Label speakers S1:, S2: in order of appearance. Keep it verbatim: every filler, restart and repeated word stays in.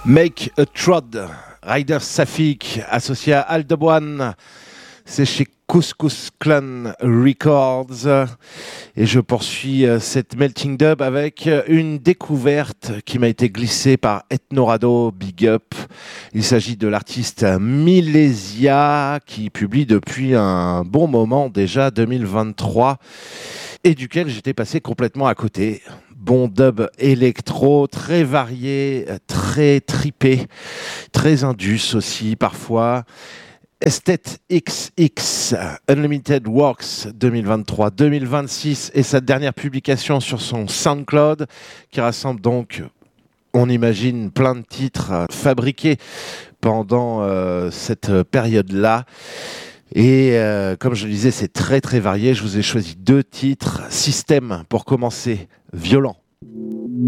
S1: Make a Trod, Ryder Safik, associé à Aldebaran, c'est chez Couscous Clan Records. Et je poursuis cette Melting Dub avec une découverte qui m'a été glissée par Ethnorado, Big Up. Il s'agit de l'artiste Milesia qui publie depuis un bon moment déjà, deux mille vingt-trois, et duquel j'étais passé complètement à côté. Bon dub électro, très varié, très tripé, très indus aussi parfois. Esthete X X, Unlimited Works deux mille vingt-trois deux mille vingt-six et sa dernière publication sur son SoundCloud qui rassemble donc, on imagine, plein de titres fabriqués pendant euh, cette période-là. Et euh, comme je le disais, c'est très très varié. Je vous ai choisi deux titres. Système pour commencer, violent.